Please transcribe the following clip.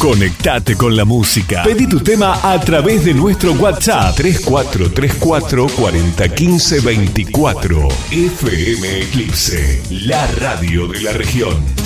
Conectate con la música. Pedí tu tema a través de nuestro WhatsApp 3434 4015 24. FM Eclipse, la radio de la región.